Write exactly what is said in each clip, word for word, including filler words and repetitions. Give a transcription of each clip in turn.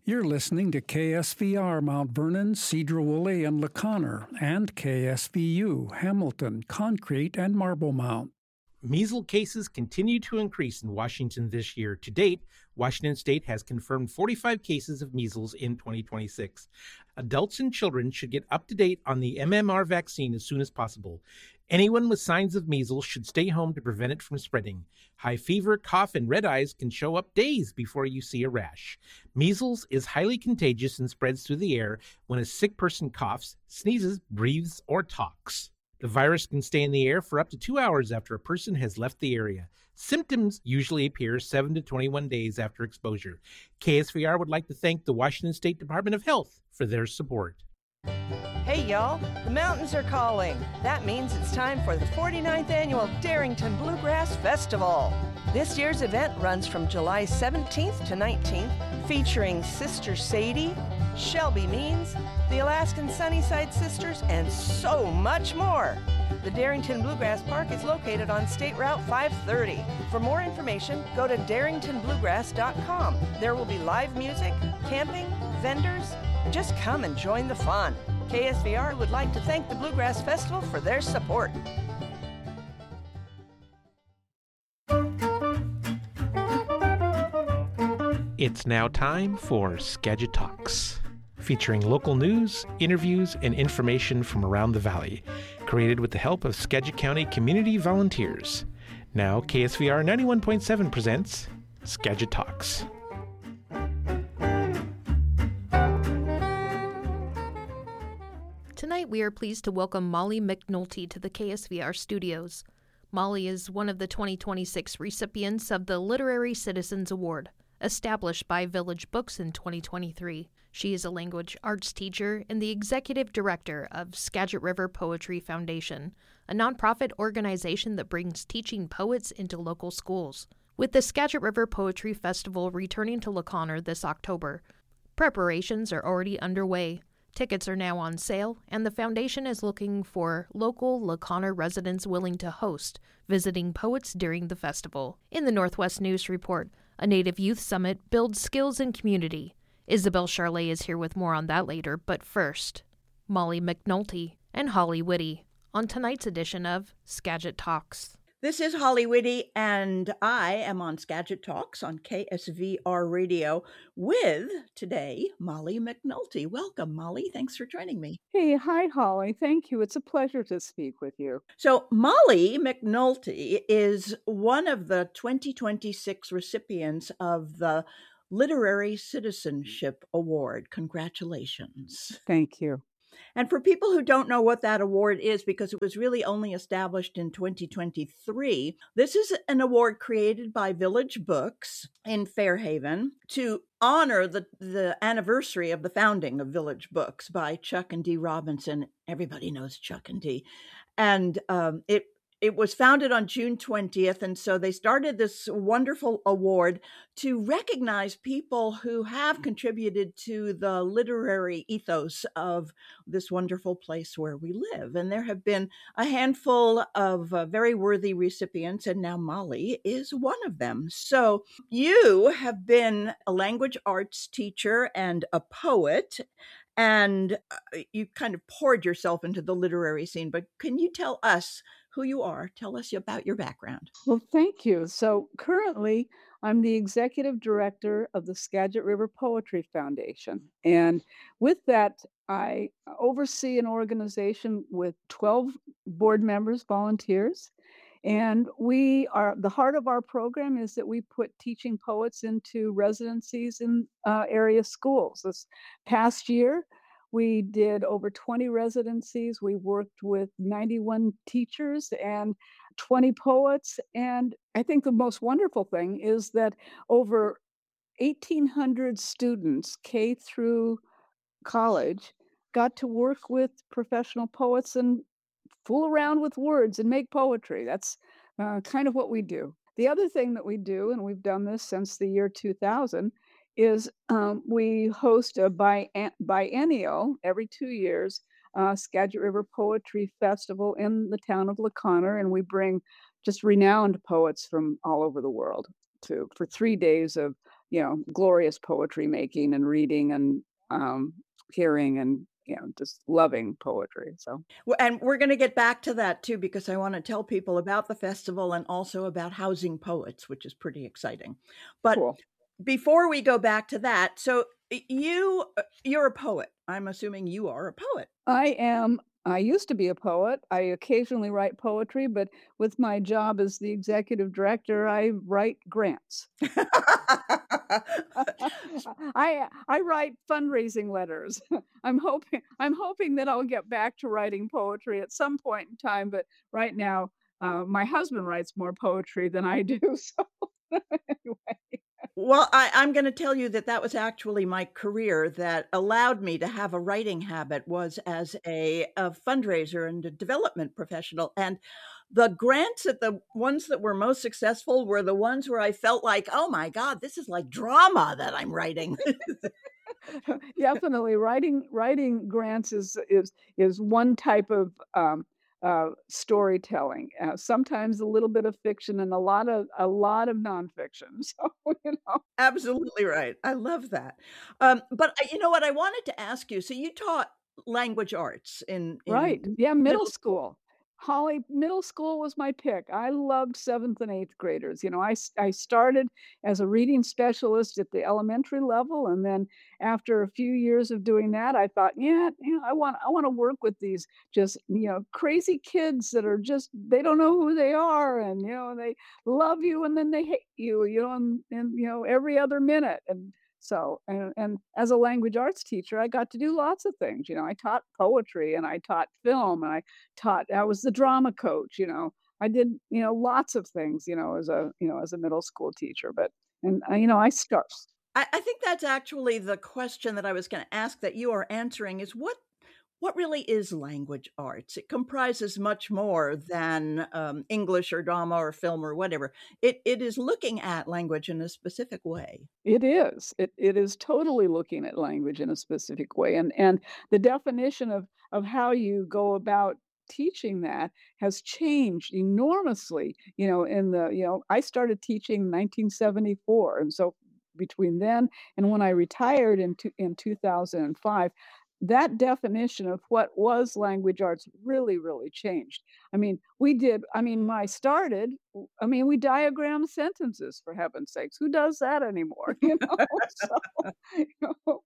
You're listening to K S V R Mount Vernon, Cedar-Woolley, and LaConner, and K S V U Hamilton, Concrete, and Marble Mount. Measles cases continue to increase in Washington this year. To date, Washington State has confirmed forty-five cases of measles in twenty twenty-six. Adults and children should get up to date on the M M R vaccine as soon as possible. Anyone with signs of measles should stay home to prevent it from spreading. High fever, cough, and red eyes can show up days before you see a rash. Measles is highly contagious and spreads through the air when a sick person coughs, sneezes, breathes, or talks. The virus can stay in the air for up to two hours after a person has left the area. Symptoms usually appear seven to twenty-one days after exposure. K S V R would like to thank the Washington State Department of Health for their support. Hey y'all, the mountains are calling. That means it's time for the forty-ninth Annual Darrington Bluegrass Festival. This year's event runs from July seventeenth to nineteenth, featuring Sister Sadie, Shelby Means, the Alaskan Sunnyside Sisters, and so much more. The Darrington Bluegrass Park is located on State Route five thirty. For more information, go to darrington bluegrass dot com. There will be live music, camping, vendors. Just come and join the fun. K S V R would like to thank the Bluegrass Festival for their support. It's now time for Skagit Talks, featuring local news, interviews, and information from around the valley, created with the help of Skagit County community volunteers. Now, K S V R ninety-one point seven presents Skagit Talks. Tonight, we are pleased to welcome Molly McNulty to the K S V R studios. Molly is one of the twenty twenty-six recipients of the Literary Citizens Award, established by Village Books in twenty twenty-three. She is a language arts teacher and the executive director of Skagit River Poetry Foundation, a nonprofit organization that brings teaching poets into local schools. With the Skagit River Poetry Festival returning to LaConner this October, preparations are already underway. Tickets are now on sale, and the foundation is looking for local LaConner residents willing to host visiting poets during the festival. In the Northwest News Report, a Native Youth Summit builds skills in community. Isabel Charlet is here with more on that later, but first, Molly McNulty and Holly Whitty on tonight's edition of Skagit Talks. This is Holly Whitty, and I am on Skagit Talks on K S V R Radio with, today, Molly McNulty. Welcome, Molly. Thanks for joining me. Hey, hi, Holly. Thank you. It's a pleasure to speak with you. So, Molly McNulty is one of the twenty twenty-six recipients of the Literary Citizenship Award. Congratulations. Thank you. And for people who don't know what that award is, because it was really only established in twenty twenty-three, this is an award created by Village Books in Fairhaven to honor the, the anniversary of the founding of Village Books by Chuck and Dee Robinson. Everybody knows Chuck and Dee. And um, it It was founded on June twentieth, and so they started this wonderful award to recognize people who have contributed to the literary ethos of this wonderful place where we live. And there have been a handful of uh, very worthy recipients, and now Molly is one of them. So you have been a language arts teacher and a poet, and uh, you kind of poured yourself into the literary scene. But can you tell us who you are? Tell us about your background. Well, thank you. So currently, I'm the executive director of the Skagit River Poetry Foundation. And with that, I oversee an organization with twelve board members, volunteers. And we are, the heart of our program is that we put teaching poets into residencies in uh, area schools. This past year, we did over twenty residencies. We worked with ninety-one teachers and twenty poets. And I think the most wonderful thing is that over eighteen hundred students, K through college, got to work with professional poets and fool around with words and make poetry. That's uh, kind of what we do. The other thing that we do, and we've done this since the year two thousand, is um, we host a bi- biennial every two years uh, Skagit River Poetry Festival in the town of LaConner, and we bring just renowned poets from all over the world to for three days of you know, glorious poetry making and reading and um, hearing and, you know, just loving poetry. So, Well, and we're going to get back to that too, because I want to tell people about the festival and also about housing poets, which is pretty exciting. But cool. Before we go back to that, so you you're a poet. I'm assuming you are a poet. I am. I used to be a poet. I occasionally write poetry, but with my job as the executive director, I write grants. I I write fundraising letters. I'm hoping I'm hoping that I'll get back to writing poetry at some point in time, but right now, uh, my husband writes more poetry than I do. So anyway. Well, I, I'm going to tell you that that was actually my career that allowed me to have a writing habit was as a, a fundraiser and a development professional. And the grants that the ones that were most successful were the ones where I felt like, oh my God, this is like drama that I'm writing. Definitely, writing writing grants is is is one type of um, uh, storytelling. Uh, sometimes a little bit of fiction and a lot of a lot of nonfiction. So you know, Absolutely right. I love that. Um, but I- you know what? I wanted to ask you. So you taught language arts in in right? Yeah, middle middle school. school. Holly, middle school was my pick. I loved seventh and eighth graders. You know, I, s- I started as a reading specialist at the elementary level, and then after a few years of doing that, I thought, yeah, you know, I want I want to work with these just you know crazy kids that are just they don't know who they are, and you know they love you and then they hate you, you know, and, and you know every other minute. And so, and, and as a language arts teacher, I got to do lots of things. You know, I taught poetry and I taught film and I taught I was the drama coach, you know. I did, you know, lots of things, you know, as a, you know, as a middle school teacher, but and uh, you know, I start I, I think that's actually the question that I was going to ask that you are answering is what what really is language arts? It comprises much more than um, English or drama or film or whatever. It it is looking at language in a specific way. it is. It it is totally looking at language in a specific way. And and the definition of of how you go about teaching that has changed enormously. You know, in the, you know, I started teaching in nineteen seventy-four. And so between then and when I retired in two, in two thousand five, that definition of what was language arts really, really changed. I mean, we did, I mean, when I started, I mean, we diagram sentences for heaven's sakes. Who does that anymore? You know, so, you know,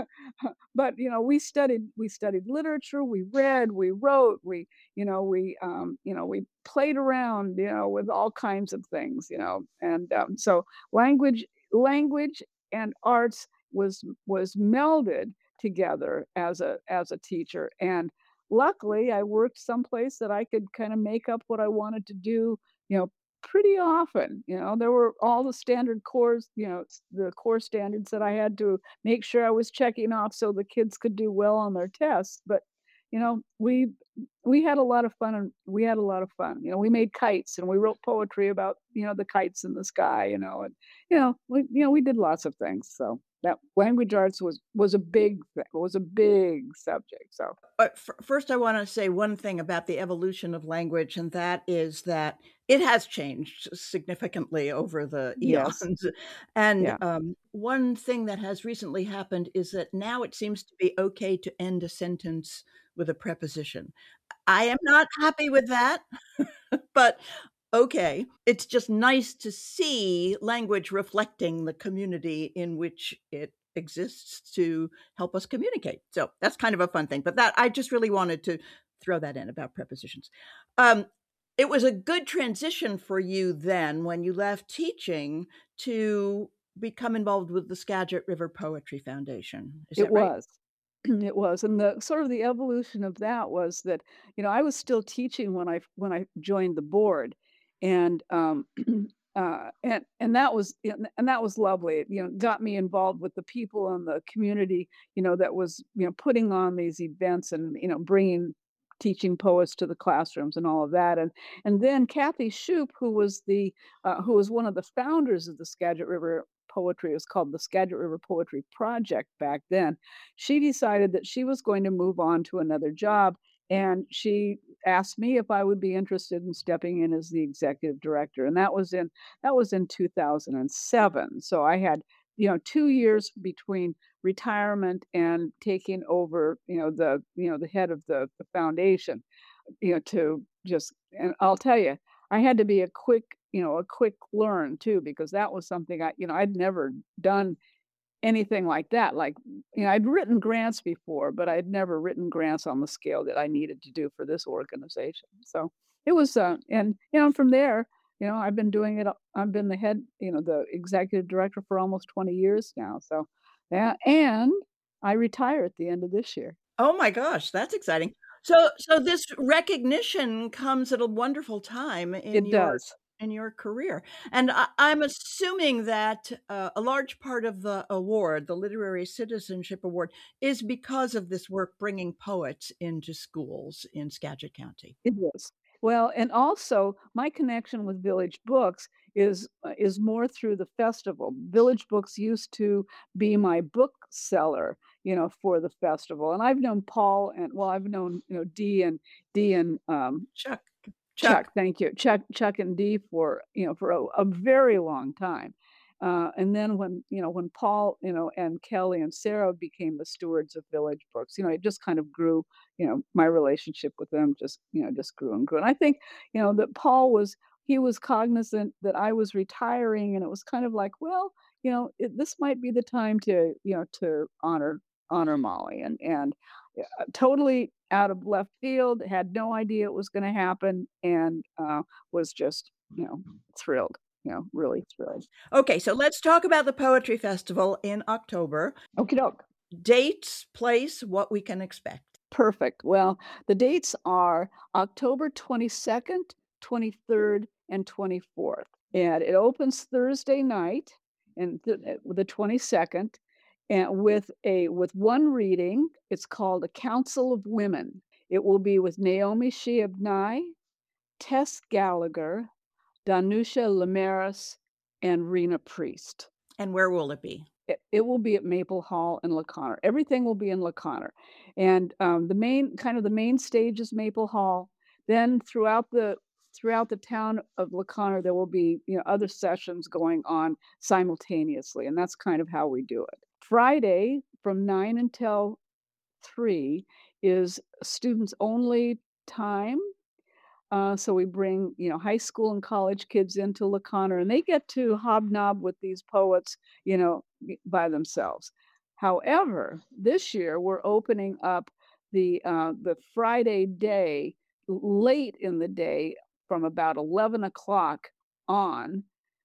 but you know, we studied, we studied literature, we read, we wrote, we, you know, we, um, you know, we played around, you know, with all kinds of things, you know, and um, so language, language and arts was was melded together as a as a teacher. And luckily I worked someplace that I could kind of make up what I wanted to do, you know, pretty often. You know, there were all the standard cores, you know, s- the core standards that I had to make sure I was checking off so the kids could do well on their tests. But you know, we we had a lot of fun and we had a lot of fun. You know, we made kites and we wrote poetry about, you know, the kites in the sky, you know, and you know, we you know, we did lots of things. So that language arts was was a big th- was a big subject. So But f- first, I want to say one thing about the evolution of language, and that is that it has changed significantly over the yes, eons. And yeah, um, one thing that has recently happened is that now it seems to be okay to end a sentence with a preposition. I am not happy with that, but okay. It's just nice to see language reflecting the community in which it exists to help us communicate. So that's kind of a fun thing. But that I just really wanted to throw that in about prepositions. Um, it was a good transition for you then when you left teaching to become involved with the Skagit River Poetry Foundation. Is it that right? was. It was. And the sort of the evolution of that was that, you know, I was still teaching when I when I joined the board. And um uh and and that was and and that was lovely. It, you know, got me involved with the people in the community, you know, that was, you know, putting on these events and, you know, bringing teaching poets to the classrooms and all of that. And and then Kathy Shoup, who was the uh, who was one of the founders of the Skagit River Poetry, it was called the Skagit River Poetry Project back then. She decided that she was going to move on to another job, and she asked me if I would be interested in stepping in as the executive director. And that was in that was in two thousand seven. So I had you know, two years between retirement and taking over, you know, the, you know, the head of the, the foundation, you know, to just, and I'll tell you, I had to be a quick, you know, a quick learn too, because that was something I, you know, I'd never done anything like that. Like, you know, I'd written grants before, but I'd never written grants on the scale that I needed to do for this organization. So it was, uh, and, you know, from there, you know, I've been doing it. I've been the head, you know, the executive director for almost twenty years now. So, yeah. And I retire at the end of this year. Oh my gosh, that's exciting. So, so this recognition comes at a wonderful time in It your does. in your career, and I, I'm assuming that uh, a large part of the award, the Literary Citizenship Award, is because of this work bringing poets into schools in Skagit County. It is. Well, and also my connection with Village Books is uh, is more through the festival. Village Books used to be my bookseller, you know, for the festival, and I've known Paul and well, I've known you know Dee and Dee and um, Chuck, Chuck. Chuck, Thank you, Chuck, Chuck and Dee for you know for a, a very long time. Uh, and then when you know when Paul you know and Kelly and Sarah became the stewards of Village Books, you know it just kind of grew. You know my relationship with them just you know just grew and grew. And I think you know that Paul was he was cognizant that I was retiring, and it was kind of like, well, you know it, this might be the time to you know to honor honor Molly, and and uh, totally out of left field, had no idea it was going to happen, and uh, was just you know thrilled. You know, really thrilled. Okay, so let's talk about the Poetry Festival in October. Okie doke. Dates, place, what we can expect. Perfect. Well, the dates are October twenty-second, twenty-third, and twenty-fourth. And it opens Thursday night, and th- the twenty-second, and with a with one reading. It's called A Council of Women. It will be with Naomi Shiabnai, Tess Gallagher, Danusha Lemaris, and Rena Priest. And where will it be? It, it will be at Maple Hall in La Conner. Everything will be in La Conner. And um, the main kind of the main stage is Maple Hall. Then throughout the throughout the town of La Conner, there will be you know other sessions going on simultaneously, and that's kind of how we do it. Friday from nine until three is students only time. Uh, so we bring, you know, high school and college kids into La Conner, and they get to hobnob with these poets, you know, by themselves. However, this year we're opening up the uh, the Friday day late in the day from about eleven o'clock on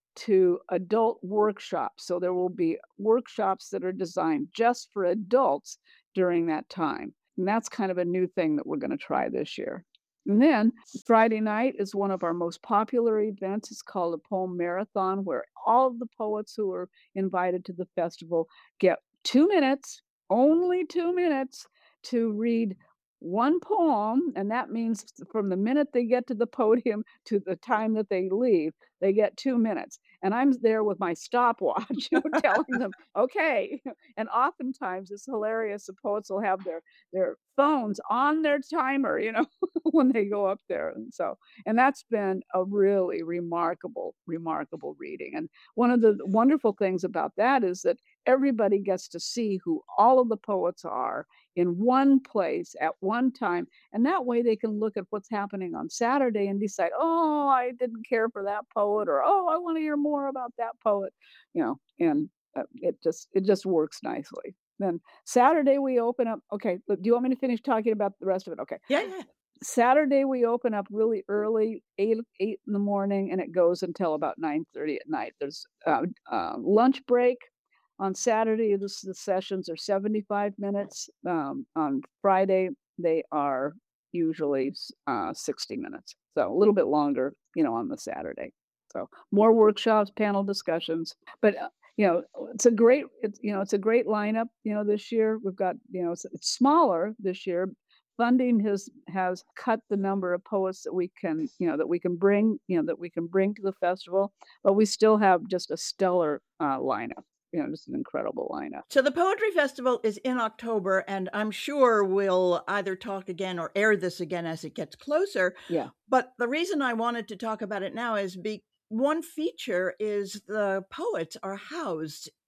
to adult workshops. So there will be workshops that are designed just for adults during that time. And that's kind of a new thing that we're going to try this year. And then Friday night is one of our most popular events. It's called a Poem Marathon, where all of the poets who are invited to the festival get two minutes, only two minutes, to read one poem. And that means from the minute they get to the podium to the time that they leave, they get two minutes. And I'm there with my stopwatch, you know, telling them, okay. And oftentimes it's hilarious. The poets will have their, their phones on their timer, you know, when they go up there. And so, and that's been a really remarkable, remarkable reading. And one of the wonderful things about that is that everybody gets to see who all of the poets are in one place at one time. And that way they can look at what's happening on Saturday and decide, oh, I didn't care for that poet, or, oh, I want to hear more about that poet, you know, and uh, it just, it just works nicely. Then Saturday we open up. Okay, do you want me to finish talking about the rest of it? Okay. Yeah, yeah. Saturday we open up really early, eight eight in the morning, and it goes until about nine thirty at night. There's uh, uh, lunch break on Saturday. This, the sessions are seventy-five minutes. Um, on Friday they are usually uh, sixty minutes, so a little bit longer, you know, on the Saturday. So more workshops, panel discussions, but. Uh, You know, it's a great, it's, you know, it's a great lineup, you know, this year. We've got, you know, it's, it's smaller this year. Funding has, has cut the number of poets that we can, you know, that we can bring, you know, that we can bring to the festival, but we still have just a stellar uh, lineup, you know, just an incredible lineup. So the Poetry Festival is in October, and I'm sure we'll either talk again or air this again as it gets closer. Yeah. But the reason I wanted to talk about it now is be one feature is the poets are housed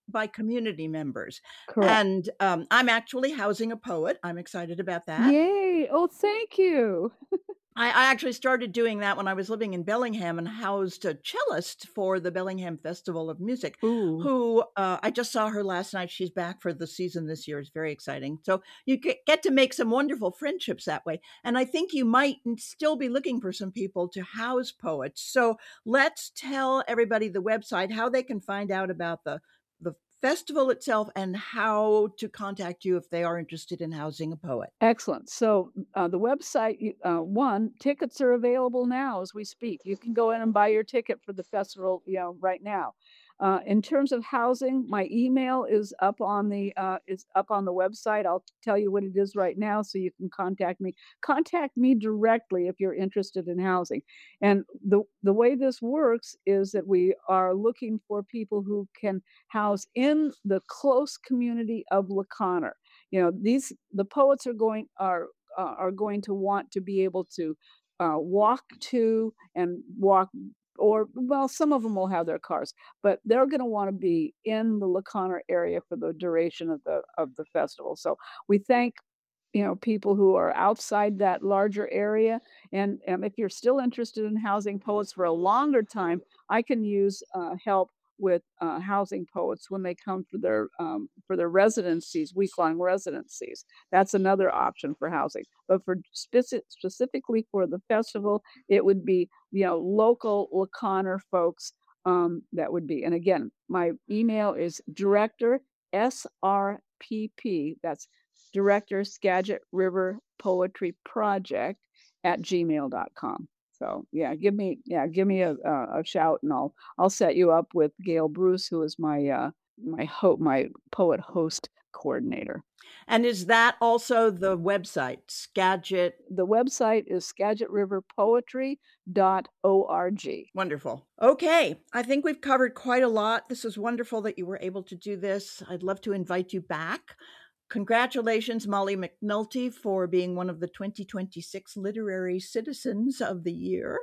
by community members. Correct. And um, I'm actually housing a poet. I'm excited about that. Yay. Oh, thank you. I, I actually started doing that when I was living in Bellingham and housed a cellist for the Bellingham Festival of Music, Ooh. who uh, I just saw her last night. She's back for the season this year. It's very exciting. So you get, get to make some wonderful friendships that way. And I think you might still be looking for some people to house poets. So let's tell everybody the website, how they can find out about the the festival itself and how to contact you if they are interested in housing a poet. Excellent. So uh, the website, uh, one, tickets are available now as we speak. You can go in and buy your ticket for the festival, you know, right now. Uh, in terms of housing, my email is up on the uh, is up on the website. I'll tell you what it is right now, so you can contact me. Contact me directly if you're interested in housing. And the the way this works is that we are looking for people who can house in the close community of La Conner. You know, these the poets are going are uh, are going to want to be able to uh, walk to and walk. Or, well, some of them will have their cars, but they're going to want to be in the La Conner area for the duration of the of the festival. So we thank, you know, people who are outside that larger area. And, and if you're still interested in housing poets for a longer time, I can use uh, help with uh, housing poets when they come for their um, for their residencies, week-long residencies. That's another option for housing. But for speci- specifically for the festival, it would be, you know, local La Conner folks um, that would be. And again, my email is director S R P P. That's Director Skagit River Poetry Project at gmail dot com. So yeah, give me yeah, give me a, a, a shout, and I'll I'll set you up with Gail Bruce, who is my uh, my ho- my poet host coordinator. And is that also the website, Skagit? The website is skagit river poetry dot org. Wonderful. Okay, I think we've covered quite a lot. This is wonderful that you were able to do this. I'd love to invite you back. Congratulations, Molly McNulty, for being one of the twenty twenty-six Literary Citizens of the Year.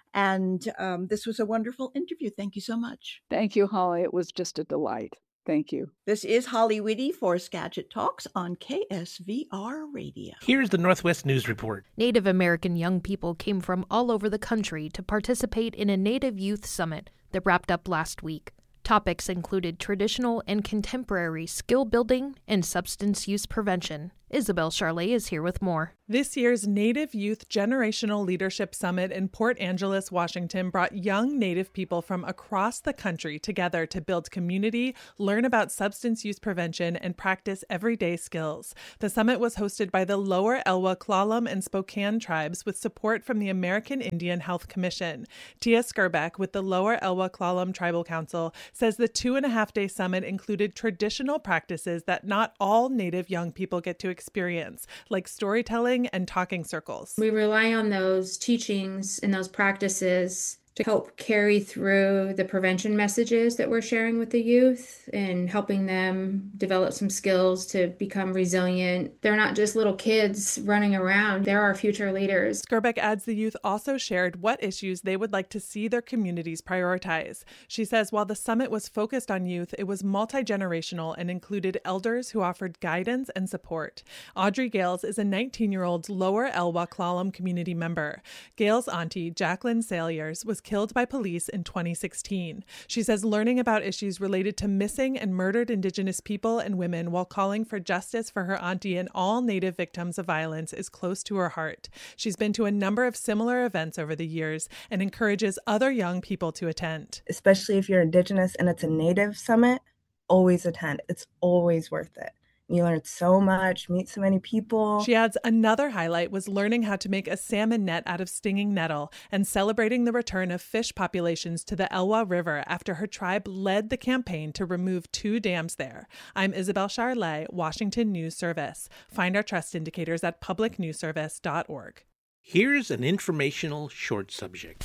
And um, this was a wonderful interview. Thank you so much. Thank you, Holly. It was just a delight. Thank you. This is Holly Whitty for Skagit Talks on K S V R Radio. Here's the Northwest News Report. Native American young people came from all over the country to participate in a Native Youth Summit that wrapped up last week. Topics included traditional and contemporary skill building and substance use prevention. Isabel Charlet is here with more. This year's Native Youth Generational Leadership Summit in Port Angeles, Washington, brought young Native people from across the country together to build community, learn about substance use prevention, and practice everyday skills. The summit was hosted by the Lower Elwha, Klallam, and Spokane tribes with support from the American Indian Health Commission. Tia Skirbeck with the Lower Elwha Klallam Tribal Council says the two and a half day summit included traditional practices that not all Native young people get to experience, like storytelling and talking circles. We rely on those teachings and those practices to help carry through the prevention messages that we're sharing with the youth and helping them develop some skills to become resilient. They're not just little kids running around. They're our future leaders. Skirbeck adds the youth also shared what issues they would like to see their communities prioritize. She says while the summit was focused on youth, it was multi-generational and included elders who offered guidance and support. Audrey Gales is a nineteen-year-old Lower Elwha Klallam community member. Gales' auntie, Jacqueline Saliers, was killed by police in twenty sixteen. She says learning about issues related to missing and murdered Indigenous people and women while calling for justice for her auntie and all Native victims of violence is close to her heart. She's been to a number of similar events over the years and encourages other young people to attend. Especially if you're Indigenous and it's a Native summit, always attend. It's always worth it. You learn so much, meet so many people. She adds another highlight was learning how to make a salmon net out of stinging nettle and celebrating the return of fish populations to the Elwha River after her tribe led the campaign to remove two dams there. I'm Isabel Charlet, Washington News Service. Find our trust indicators at public news service dot org. Here's an informational short subject.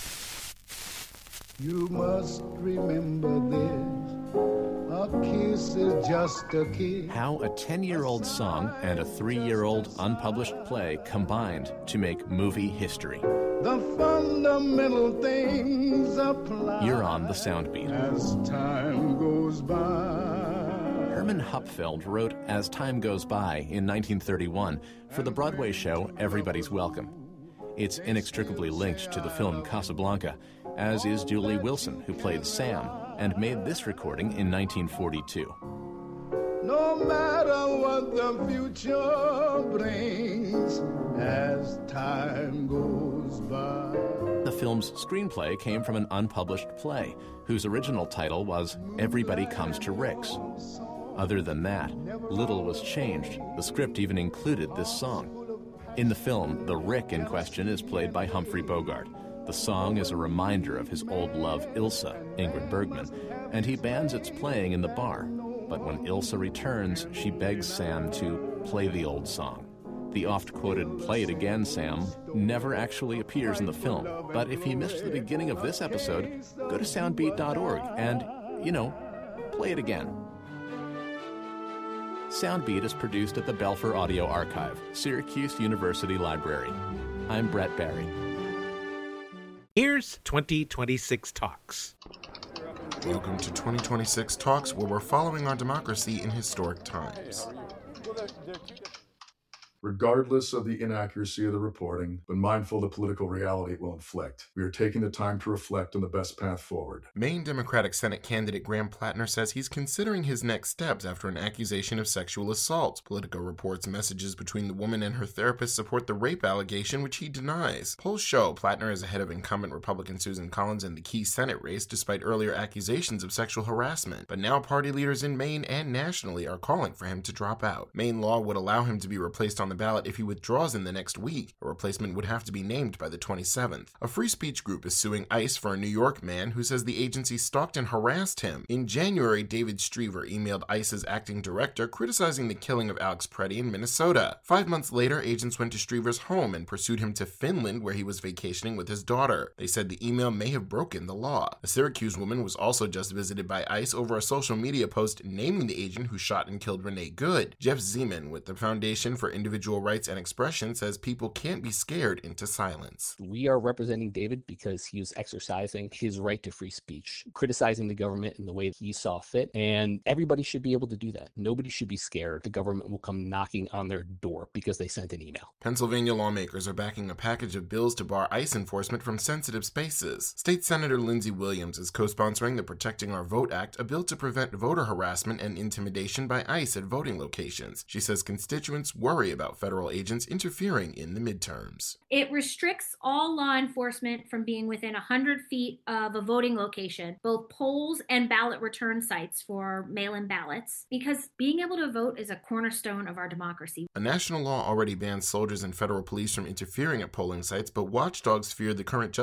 You must remember this. A kiss is just a kiss. How a ten-year-old song and a three-year-old unpublished play combined to make movie history. The fundamental things apply. You're on the Soundbeat. As time goes by. Herman Hupfeld wrote As Time Goes By in nineteen thirty-one for the Broadway show Everybody's Welcome. It's inextricably linked to the film Casablanca, as is Julie Wilson, who played Sam and made this recording in nineteen forty-two. No matter what the future brings as time goes by. The film's screenplay came from an unpublished play, whose original title was Everybody Comes to Rick's. Other than that, little was changed. The script even included this song. In the film, the Rick in question is played by Humphrey Bogart. The song is a reminder of his old love, Ilsa, Ingrid Bergman, and he bans its playing in the bar. But when Ilsa returns, she begs Sam to play the old song. The oft-quoted "Play It Again, Sam" never actually appears in the film, but if you missed the beginning of this episode, go to soundbeat dot org and, you know, play it again. Soundbeat is produced at the Belfer Audio Archive, Syracuse University Library. I'm Brett Barry. Here's twenty twenty-six Talks. Welcome to twenty twenty-six Talks, where we're following our democracy in historic times. Regardless of the inaccuracy of the reporting, but mindful of the political reality it will inflict, we are taking the time to reflect on the best path forward. Maine Democratic Senate candidate Graham Plattner says he's considering his next steps after an accusation of sexual assault. Politico reports messages between the woman and her therapist support the rape allegation, which he denies. Polls show Plattner is ahead of incumbent Republican Susan Collins in the key Senate race, despite earlier accusations of sexual harassment. But now party leaders in Maine and nationally are calling for him to drop out. Maine law would allow him to be replaced on the ballot if he withdraws in the next week. A replacement would have to be named by the twenty-seventh. A free speech group is suing ICE for a New York man who says the agency stalked and harassed him. In January, David Striever emailed ICE's acting director criticizing the killing of Alex Preddy in Minnesota. Five months later, agents went to Striever's home and pursued him to Finland, where he was vacationing with his daughter. They said the email may have broken the law. A Syracuse woman was also just visited by ICE over a social media post naming the agent who shot and killed Renee Good. Jeff Zeman with the Foundation for Individual Rights and Expression says people can't be scared into silence. We are representing David because he was exercising his right to free speech, criticizing the government in the way he saw fit, and everybody should be able to do that. Nobody should be scared the government will come knocking on their door because they sent an email. Pennsylvania lawmakers are backing a package of bills to bar ICE enforcement from sensitive spaces. State Senator Lindsey Williams is co-sponsoring the Protecting Our Vote Act, a bill to prevent voter harassment and intimidation by ICE at voting locations. She says constituents worry about federal agents interfering in the midterms. It restricts all law enforcement from being within one hundred feet of a voting location, both polls and ballot return sites for mail-in ballots, because being able to vote is a cornerstone of our democracy. A national law already bans soldiers and federal police from interfering at polling sites, but watchdogs fear the current